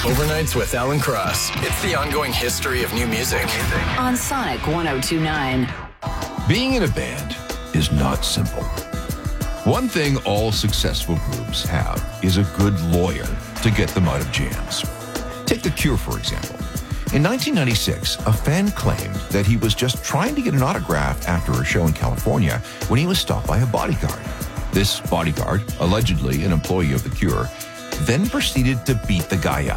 Overnights with Alan Cross. It's the ongoing history of new music. On Sonic 102.9. Being in a band is not simple. One thing all successful groups have is a good lawyer to get them out of jams. Take The Cure, for example. In 1996, a fan claimed that he was just trying to get an autograph after a show in California when he was stopped by a bodyguard. This bodyguard, allegedly an employee of The Cure, then proceeded to beat the guy up.